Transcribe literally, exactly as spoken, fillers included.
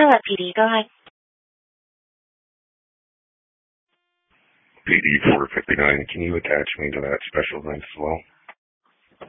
Charlotte P D, go ahead. P D four fifty-nine, can you attach me to that special event as well?